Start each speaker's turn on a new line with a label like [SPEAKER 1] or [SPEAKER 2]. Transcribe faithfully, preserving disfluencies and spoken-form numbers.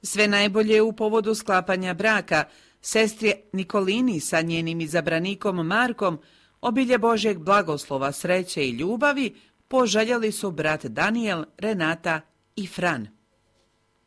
[SPEAKER 1] Sve najbolje u povodu sklapanja braka sestri Nikolini sa njenim izabranikom Markom, obilje Božjeg blagoslova, sreće i ljubavi poželjeli su brat Daniel, Renata i Fran.